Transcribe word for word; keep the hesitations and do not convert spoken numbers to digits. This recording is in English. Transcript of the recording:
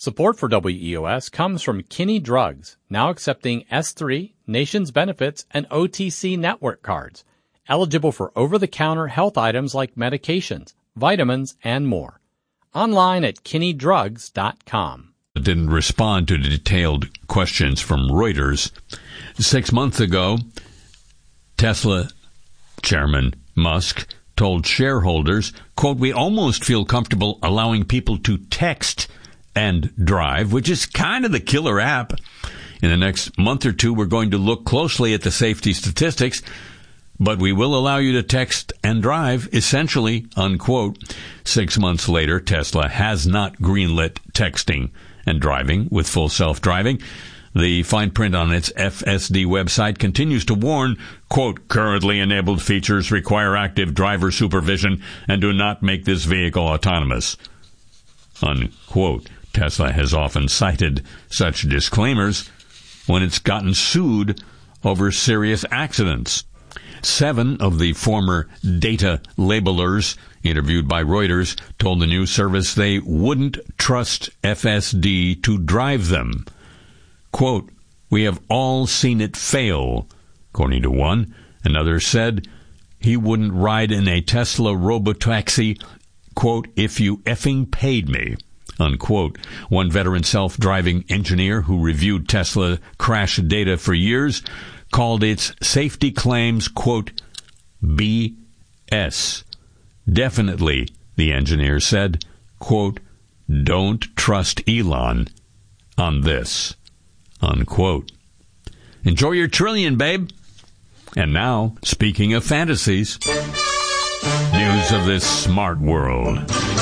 Support for W E O S comes from Kinney Drugs, now accepting S three, Nations Benefits, and O T C network cards. Eligible for over-the-counter health items like medications, vitamins, and more. Online at kinney drugs dot com. Didn't respond to detailed questions from Reuters. Six months ago, Tesla Chairman Musk told shareholders, quote, "We almost feel comfortable allowing people to text and drive," which is kind of the killer app. In the next month or two, we're going to look closely at the safety statistics, but we will allow you to text and drive, essentially, unquote. Six months later, Tesla has not greenlit texting and driving with full self-driving. The fine print on its F S D website continues to warn, quote, "Currently enabled features require active driver supervision and do not make this vehicle autonomous," unquote. Tesla has often cited such disclaimers when it's gotten sued over serious accidents. Seven of the former data labelers interviewed by Reuters told the news service they wouldn't trust F S D to drive them. Quote, "We have all seen it fail," according to one. Another said he wouldn't ride in a Tesla robotaxi, quote, "if you effing paid me," unquote. One veteran self-driving engineer who reviewed Tesla crash data for years called its safety claims, quote, B S. Definitely, the engineer said, quote, "don't trust Elon on this," unquote. Enjoy your trillion, babe. And now, speaking of fantasies, news of this smart world.